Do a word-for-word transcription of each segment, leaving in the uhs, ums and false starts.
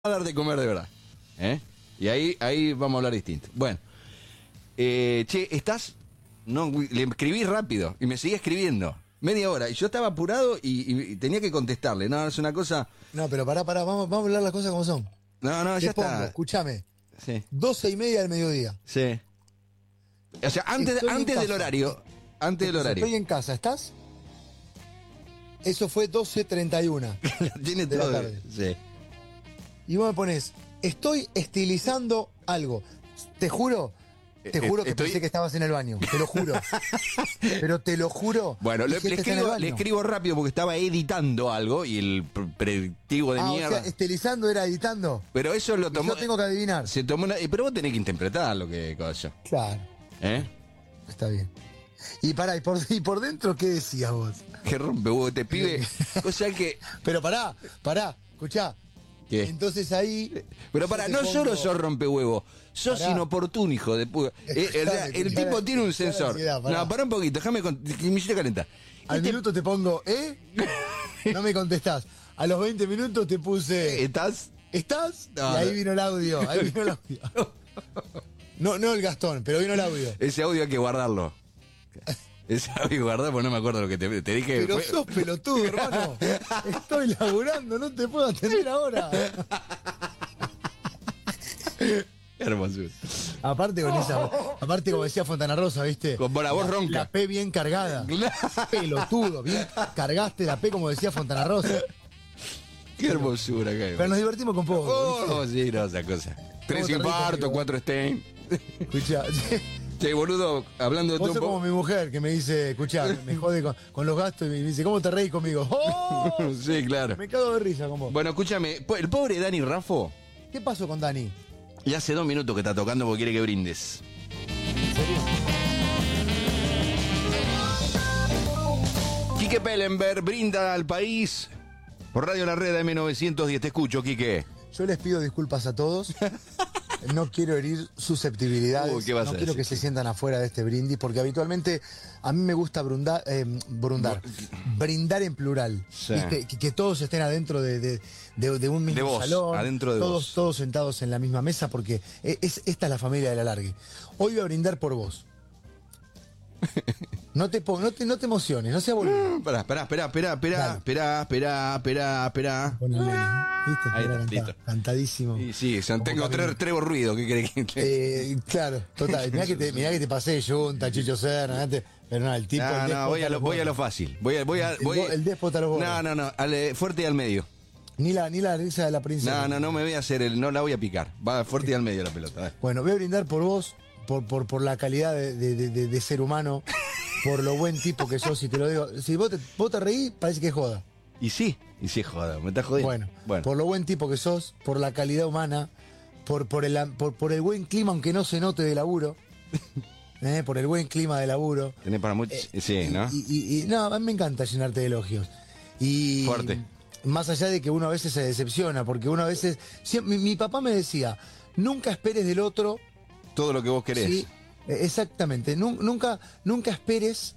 a dar de comer de verdad. ¿Eh? Y ahí, ahí vamos a hablar distinto. Bueno, eh, che, estás... No, le escribí rápido y me seguía escribiendo. Media hora. Y yo estaba apurado y, y tenía que contestarle. No, es una cosa... No, pero pará, pará, vamos, vamos a hablar las cosas como son. No, no, Te ya pongo, está. Escúchame. Sí. Doce y media del mediodía. Sí. O sea, antes, Estoy antes en del casa. horario. Antes del horario. Estoy en casa, ¿estás? Eso fue doce treinta y uno. Tiene de la todo. tarde. Sí. Y vos me pones, estoy estilizando algo. Te juro, te Eh, juro que estoy- pensé que estabas en el baño. Te lo juro. Pero te lo juro. Bueno, le, Dije, le "Este está en el escribo, baño". le escribo rápido porque estaba editando algo y el pr- predictivo de Ah, mierda. o sea, estilizando era editando. Pero eso lo Y tomó. yo tengo que adivinar. Se tomó una. eh, Pero vos tenés que interpretar lo que cosa. Claro, ¿Eh? está bien. Y pará, ¿y por, y por dentro qué decías vos? Que rompe huevo este pibe. O sea que. Pero pará, pará, escuchá. ¿Qué? Entonces ahí... Pero yo para, te no pongo- solo sos rompehuevo, sos Pará. inoportuno, hijo de puta. Eh, el, Dale, el escuchá tipo la- tiene un escuchá la sensor. seriedad, pará. No, pará un poquito, déjame con, que me hiciste calentar. Al Este- minuto te pongo, ¿eh? No me contestás. A los veinte minutos te puse, ¿Estás? ¿estás? No, y ahí no. vino el audio, ahí vino el audio. No, no el Gastón, pero vino el audio. Ese audio hay que guardarlo. Ese audio hay que guardarlo porque no me acuerdo lo que te, te dije. Pero fue- sos pelotudo, hermano. Estoy laburando, no te puedo atender ahora. Hermosura. Aparte con esa, aparte como decía Fontana Rosa, ¿viste? Con la voz ronca. La P bien cargada. Pelotudo, bien cargaste la P como decía Fontana Rosa. Qué hermosura que hay. Pero nos divertimos con poco. Oh, sí, no, esa cosa. Tres te reís infartos, conmigo? cuatro Stein. Escuchá, Che, boludo, hablando de vos todo sos un como poco. mi mujer que me dice, escuchá, me jode con, con los gastos y me dice, ¿cómo te reís conmigo? ¡Oh! Sí, claro. Me cago de risa con vos. Bueno, escúchame, po- el pobre Dani Raffo, ¿Qué pasó con Dani? ya hace dos minutos que está tocando porque quiere que brindes. ¿En serio? Quique Pellenberg brinda al país por Radio La Red M novecientos diez. Te escucho, Quique. Yo les pido disculpas a todos. No quiero herir susceptibilidades. Uy, ¿qué vas no a quiero decir? que se sientan afuera de este brindis, porque habitualmente a mí me gusta brundar, eh, brundar, brindar en plural. Sí. ¿Viste? Que, que todos estén adentro de, de- de- de un mismo De vos, salón. adentro de todos, vos. Todos sentados en la misma mesa, porque es, esta es la familia del alargue. Hoy voy a brindar por vos. No te, po- no te, no te emociones, no seas boludo. Esperá, esperá, esperá, esperá, esperá, Dale. esperá, esperá, esperá, esperá. Con el nene, ¿viste? Ahí Era está, canta- listo. Cantadísimo. Y sí, o sea, Como tengo camino. tres, tres ruido, ¿qué querés que te... Eh, claro, total. Mirá que te, mirá que te pasé Junta, Chicho Serna, antes, pero no, el tipo. No, el no, déspota voy a lo, los voy a lo borra. fácil. Voy a, voy a, El voy do- el déspota los borra. No, no, no, al, eh, fuerte y al medio. Ni la, ni la risa de la princesa. No, no, no me voy a hacer el, no la voy a picar. Va fuerte y al medio la pelota. dale. Bueno, voy a brindar por vos, por, por, por la calidad de, de- de- de- de ser humano, por lo buen tipo que sos, y te lo digo. Si vos te, vos te reís, parece que es joda. Y sí, y sí, joda, me estás jodiendo. Bueno, bueno. por lo buen tipo que sos, por la calidad humana, por, por, el, por, por el buen clima, aunque no se note de laburo. ¿eh? Por el buen clima de laburo. Tenés para mucho. sí, ¿no? Y, y- y- no, a mí me encanta llenarte de elogios. Y Fuerte. más allá de que uno a veces se decepciona, porque uno a veces... siem- mi, mi papá me decía, nunca esperes del otro... Todo lo que vos querés. Sí, eh, exactamente. Nun- nunca, nunca esperes...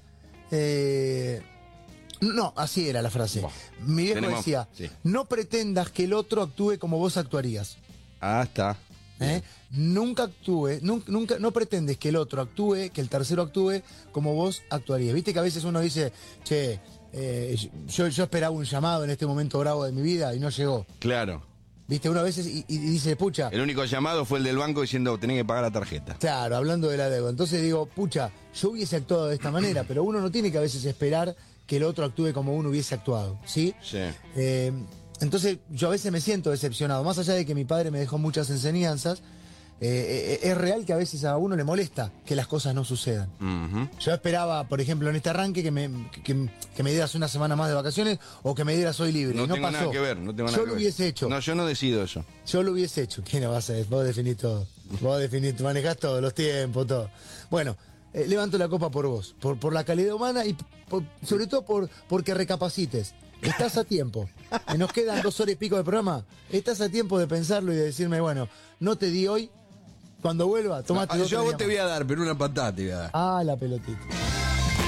eh, no, así era la frase. Buah. Mi viejo Tenemos- decía, sí. no pretendas que el otro actúe como vos actuarías. Ah, está. ¿eh? Nunca actúe, nunca, nunca, no pretendes que el otro actúe, que el tercero actúe como vos actuarías. Viste que a veces uno dice, che, eh, yo, yo esperaba un llamado en este momento bravo de mi vida y no llegó. Claro. Viste, uno a veces y, y dice, pucha, El único llamado fue el del banco diciendo tenés que pagar la tarjeta. claro, hablando de la deuda. Entonces digo, pucha, yo hubiese actuado de esta manera, pero uno no tiene que a veces esperar que el otro actúe como uno hubiese actuado, ¿sí? Sí. Eh, entonces yo a veces me siento decepcionado, más allá de que mi padre me dejó muchas enseñanzas, eh, eh, es real que a veces a uno le molesta que las cosas no sucedan. Ujú. Yo esperaba, por ejemplo, en este arranque que me, que, que me dieras una semana más de vacaciones o que me dieras hoy libre. No, y no tengo pasó. nada que ver, no tengo nada Yo que lo ver. hubiese hecho. No, yo no decido eso. Yo lo hubiese hecho. ¿Qué no vas a hacer? Vos definís todo. Vos definís, manejás todo, los tiempos, todo. Bueno, eh, levanto la copa por vos, por, por la calidad humana y por- sobre todo por porque recapacites. Estás a tiempo. Que nos quedan dos horas y pico de programa. Estás a tiempo de pensarlo y de decirme, bueno, no te di hoy. Cuando vuelva, tomate Ah, dos yo a tres vos te días voy a dar, pero una patada te voy a dar. más. Ah, la pelotita.